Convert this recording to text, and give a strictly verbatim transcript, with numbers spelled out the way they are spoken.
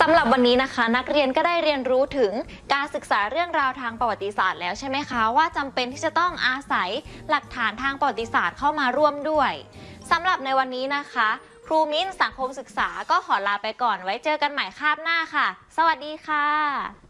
ำหรับวันนี้นะคะนักเรียนก็ได้เรียนรู้ถึงการศึกษาเรื่องราวทางประวัติศาสตร์แล้วใช่ไหมคะว่าจำเป็นที่จะต้องอาศัยหลักฐานทางประวัติศาสตร์เข้ามาร่วมด้วยสำหรับในวันนี้นะคะครูมิ้นสังคมศึกษาก็ขอลาไปก่อนไว้เจอกันใหม่คาบหน้าค่ะสวัสดีค่ะ